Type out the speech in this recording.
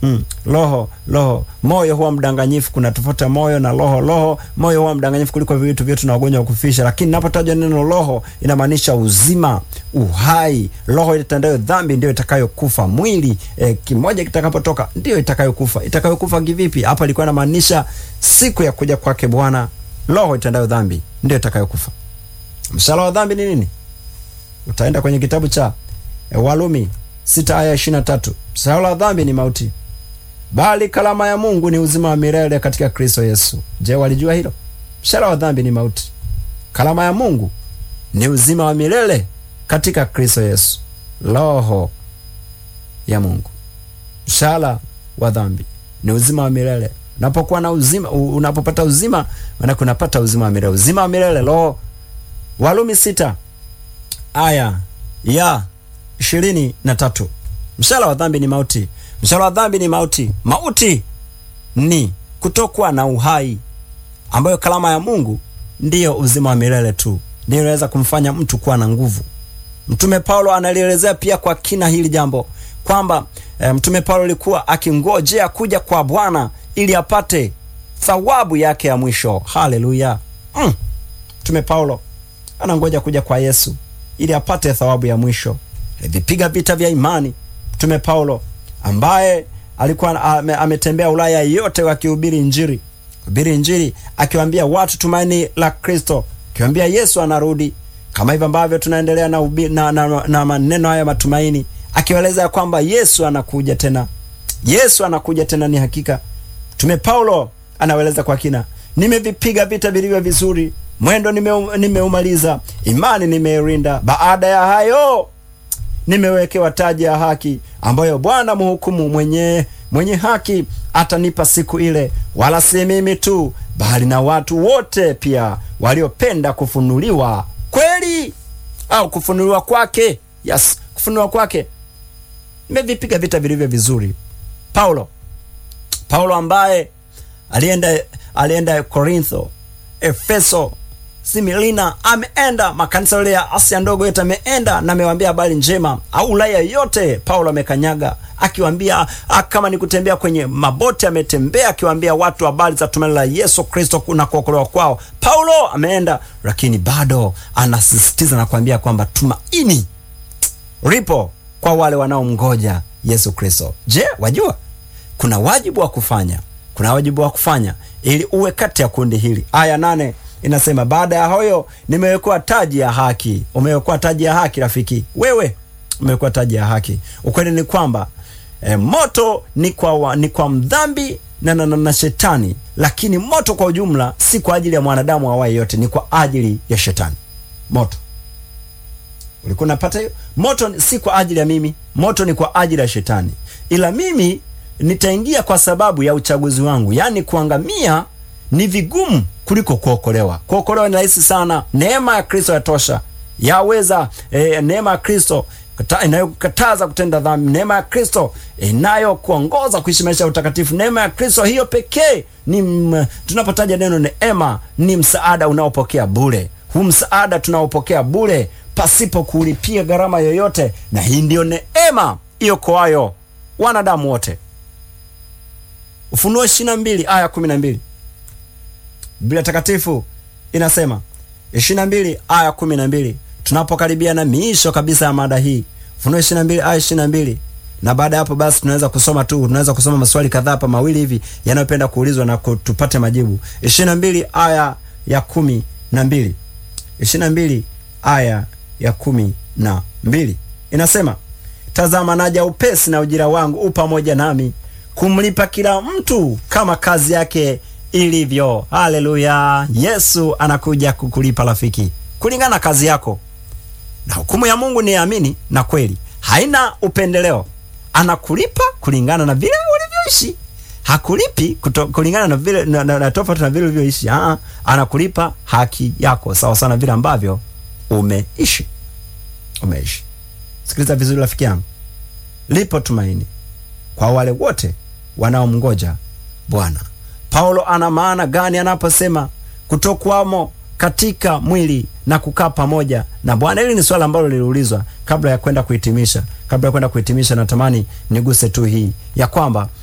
Roho. Moyo huwa mdanganyifu. Kuna tofauti ya moyo na roho. Moyo huwa mdanganyifu kuliko vitu vyote na ugonjwa wa kufisha. Lakini napotajwa neno roho inamaanisha uzima, uhai. Roho itendayo dhambi ndio itakayokufa. Mwili kimoja kitakapotoka ndio itakayokufa. Itakayokufa kivipi? Hapa ilikuwa inamaanisha siku ya kuja kwake Bwana. Roho itendayo dhambi ndio itakayokufa. Mshahara wa dhambi ni nini? Utaenda kwenye kitabu cha Warumi 6:23. Mshahara wa dhambi ni mauti, bali karama ya Mungu ni uzima wa milele katika Kristo Yesu. Je, walijua hilo? Mshahara wa dhambi ni mauti, karama ya Mungu ni uzima wa milele katika Kristo Yesu. Roho ya Mungu. Mshahara wa dhambi ni uzima wa milele. Unapokuwa na uzima, unapopata uzima, maana unapata uzima wa milele. Uzima wa milele, roho. Warumi 6:23. Mshahara wa dhambi ni mauti. Mshahara wa dhambi ni mauti. Mauti ni kutokuwa na uhai, ambayo kalama ya Mungu ndiyo uzima wa milele tu, ndiyo inaweza kumfanya mtu kuwa na nguvu. Mtume Paulo analielezea pia kwa kina hili jambo kwamba Mtume Paulo alikuwa akingojea kuja kwa Bwana ili apate thawabu yake ya mwisho. Haleluya! Mtume Paulo anangoja kuja kwa Yesu ili apate thawabu ya mwisho. Alipiga vita vya imani. Mtume Paulo ambaye alikuwa ametembea Ulaya yote akihubiri injili, akiwaambia watu tumaini la Kristo, akiwaambia Yesu anarudi. Kama hivyo ambavyo tunaendelea na maneno haya matumaini, akiwaeleza kwamba Yesu anakuja tena. Yesu anakuja tena, ni hakika. Mtume Paulo anaeleza kwa kina, nimevipiga vita vilivyo vizuri, mwendo nimeumaliza, imani nimeirinda. Baada ya hayo nimewekewa taji ya haki, ambayo Bwana mhukumu mwenye haki atanipa siku ile, wala si mimi tu, bali na watu wote pia waliopenda kufunuliwa kweli, au kufunuliwa kwake. Yes, kufunuliwa kwake. Nimevipiga vita vilivyo vizuri. Paulo ambaye alienda Korintho, Efeso, Similina, ameenda makanisa yale ya Asia ndogo yote, ameenda na amewaambia habari njema. Au Ulaya yote Paulo amekanyaga, akiwaambia kama ni kutembea kwenye maboti, ametembea akiwaambia watu habari za tumaini la Yesu Kristo na kuokolewa kwao. Paulo ameenda, lakini bado anasisitiza na kuambia kwamba tumaini lipo kwa wale wanaomngoja Yesu Kristo. Je, wajua kuna wajibu wa kufanya ili uwe kati ya kundi hili. Aya 8 inasema, baada ya hayo nimewekwa taji ya haki. Umewekwa taji ya haki, rafiki. Wewe umewekwa taji ya haki. Ukweli ni kwamba moto ni kwa mdhambi na shetani, lakini moto kwa ujumla si kwa ajili ya mwanadamu awaye yote, ni kwa ajili ya shetani. Moto, ulikuwa unapata hiyo? Moto si kwa ajili ya mimi, moto ni kwa ajili ya shetani. Ila mimi nitaingia kwa sababu ya uchaguzi wangu. Yaani kuangamia ni vigumu kuliko kuokolewa. Kuokolewa ni rahisi sana. Neema ya Kristo yatosha. Yaweza neema ya Kristo inayokataza kutenda dhambi. Neema ya Kristo inayokuongoza kuishi maisha ya utakatifu. Neema ya Kristo hiyo pekee ni tunapotaja neno neema, ni msaada unaopokea bure. Huu msaada tunaopokea bure pasipo kulipia gharama yoyote, na hii ndio neema iokoayo wanadamu wote. Ufunuo 22:12. Biblia takatifu inasema 22:12, tunapokaribia na miisho kabisa ya mada hii. Ufunuo 22:22. Na baada hapo basi tunaweza kusoma maswali kadhaa hapa mawili hivi yanayopenda kuulizwa na tupate majibu. 22:12. 22:12 inasema, tazama naja upesi, na ujira wangu u pamoja nami, kumlipa kila mtu kama kazi yake ilivyo. Haleluya! Yesu anakuja kukulipa rafiki, kulingana na kazi yako. Na hukumu ya Mungu ni amini na kweli, haina upendeleo. Anakulipa kulingana na vile ulivyoishi. Hakulipi kulingana na vile na tofauti na vile ulivyoishi. Anakulipa haki yako sawa sana vile ambavyo umeishi. Sikiliza vizuri rafiki yangu. Lipo tumaini kwa wale wote wanaomngoja Bwana. Paulo ana maana gani anaposema kutokuwamo katika mwili na kukaa pamoja na Bwana? Hili ni swali ambalo liliulizwa kabla ya kwenda kuhitimisha. Natamani niguse tu hii ya kwamba